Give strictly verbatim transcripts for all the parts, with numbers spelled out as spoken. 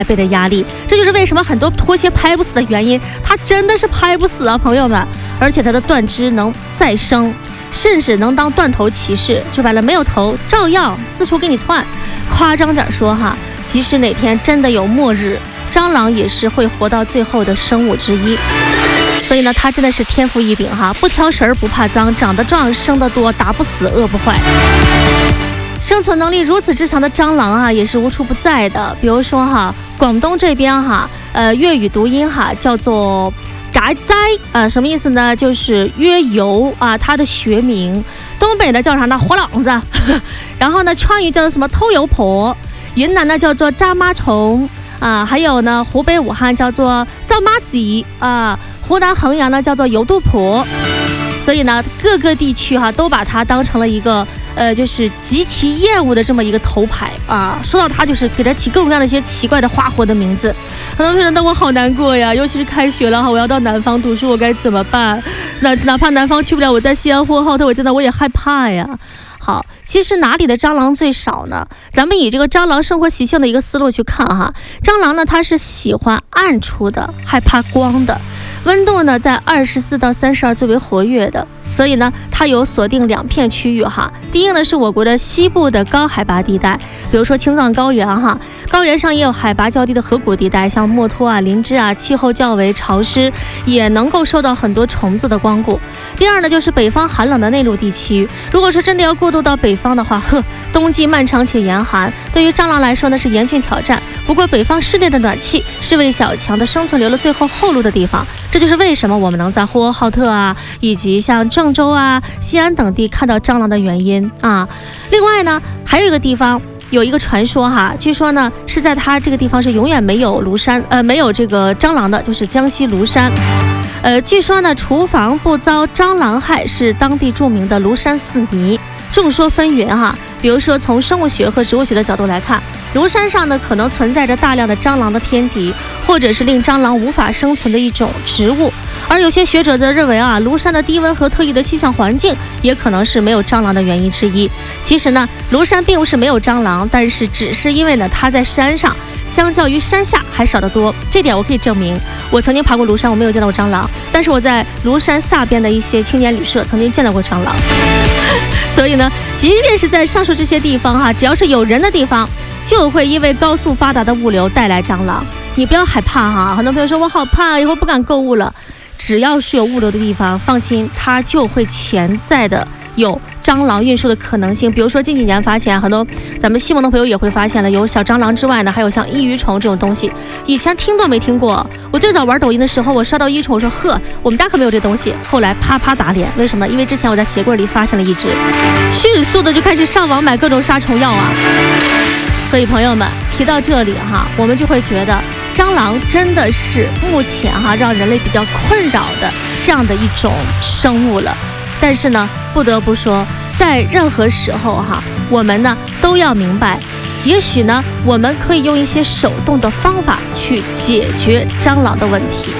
倍的压力，这就是为什么很多拖鞋拍不死的原因，它真的是拍不死啊，朋友们！而且它的断肢能再生，甚至能当断头骑士，说白了没有头照样四处给你窜。夸张点说哈，即使哪天真的有末日，蟑螂也是会活到最后的生物之一。所以呢，它真的是天赋异禀哈，不挑食儿不怕脏，长得壮生得多，打不死饿不坏。生存能力如此之强的蟑螂啊，也是无处不在的。比如说哈，广东这边哈，呃，粤语读音哈叫做嘎哉啊，什么意思呢？就是约油啊，它的学名。东北呢叫啥呢？火狼子。然后呢，川渝叫做什么偷油婆，云南呢叫做扎妈虫啊，还有呢，湖北武汉叫做造妈子啊，湖南衡阳呢叫做油肚婆。所以呢，各个地区哈、啊、都把它当成了一个呃，就是极其厌恶的这么一个头牌啊。说到它，就是给它起各种各样的一些奇怪的花活的名字。很多人，那我好难过呀，尤其是开学了哈，我要到南方读书，我该怎么办？那哪怕南方去不了，我在西安呼和浩特，我真的我也害怕呀。好，其实哪里的蟑螂最少呢？咱们以这个蟑螂生活习性的一个思路去看哈，蟑螂呢它是喜欢暗处的，害怕光的。温度呢在二十四到三十二最为活跃的，所以呢它有锁定两片区域哈。第一呢是我国的西部的高海拔地带，比如说青藏高原哈，高原上也有海拔较低的河谷地带，像墨脱啊、林芝啊，气候较为潮湿，也能够受到很多虫子的光顾。第二呢就是北方寒冷的内陆地区，如果说真的要过渡到北方的话，呵，冬季漫长且严寒，对于蟑螂来说呢是严峻挑战。不过北方室内的暖气是为小强的生存留了最后后路的地方，这就是为什么我们能在呼和浩特啊，以及像郑州啊、西安等地看到蟑螂的原因啊。另外呢，还有一个地方有一个传说哈，据说呢是在它这个地方是永远没有庐山呃没有这个蟑螂的，就是江西庐山。呃，据说呢厨房不遭蟑螂害是当地著名的庐山四谜。众说纷纭哈，比如说从生物学和植物学的角度来看，庐山上呢可能存在着大量的蟑螂的天敌，或者是令蟑螂无法生存的一种植物。而有些学者则认为啊，庐山的低温和特异的气象环境也可能是没有蟑螂的原因之一。其实呢，庐山并不是没有蟑螂，但是只是因为呢它在山上，相较于山下还少得多。这点我可以证明，我曾经爬过庐山，我没有见到过蟑螂，但是我在庐山下边的一些青年旅社曾经见到过蟑螂。所以呢，即便是在上述这些地方哈，只要是有人的地方，就会因为高速发达的物流带来蟑螂。你不要害怕哈，很多朋友说我好怕，以后不敢购物了。只要是有物流的地方，放心，它就会潜在的有蟑螂运输的可能性。比如说近几年发现很多咱们西蒙的朋友也会发现了，有小蟑螂之外呢，还有像异鱼虫这种东西，以前听都没听过。我最早玩抖音的时候，我刷到异鱼虫，我说呵，我们家可没有这东西。后来啪啪打脸，为什么？因为之前我在鞋柜里发现了一只，迅速的就开始上网买各种杀虫药啊。所以朋友们，提到这里哈，我们就会觉得蟑螂真的是目前哈让人类比较困扰的这样的一种生物了。但是呢，不得不说，在任何时候哈，我们呢都要明白，也许呢我们可以用一些手动的方法去解决蟑螂的问题。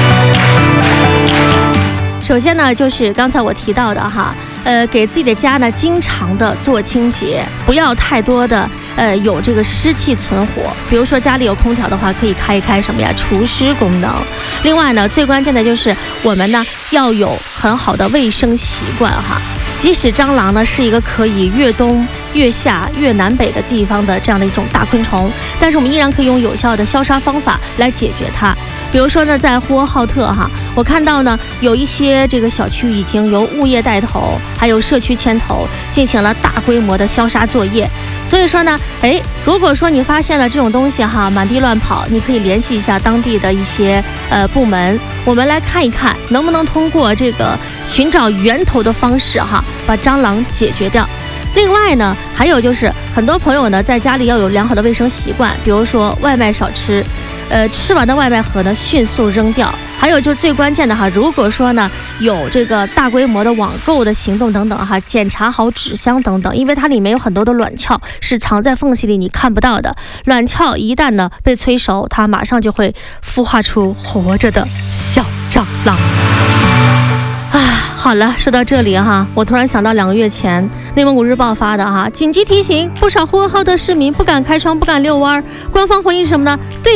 首先呢，就是刚才我提到的哈，呃，给自己的家呢经常的做清洁，不要太多的呃有这个湿气存活。比如说家里有空调的话，可以开一开什么呀，除湿功能。另外呢，最关键的就是我们呢要有很好的卫生习惯哈。即使蟑螂呢是一个可以越冬越夏越南北的地方的这样的一种大昆虫，但是我们依然可以用有效的消杀方法来解决它。比如说呢，在呼和浩特哈，我看到呢有一些这个小区已经由物业带头，还有社区牵头，进行了大规模的消杀作业。所以说呢，哎，如果说你发现了这种东西哈，满地乱跑，你可以联系一下当地的一些呃部门，我们来看一看能不能通过这个寻找源头的方式哈，把蟑螂解决掉。另外呢，还有就是很多朋友呢在家里要有良好的卫生习惯，比如说外卖少吃，呃，吃完的外卖盒呢迅速扔掉。还有就是最关键的哈，如果说呢有这个大规模的网购的行动等等哈，检查好纸箱等等，因为它里面有很多的卵鞘是藏在缝隙里你看不到的。卵鞘一旦呢被催熟，它马上就会孵化出活着的小蟑螂。啊，好了，说到这里哈，我突然想到两个月前内蒙古日报发的哈，紧急提醒，不少呼和浩特市民不敢开窗，不敢遛弯。官方回应是什么呢？对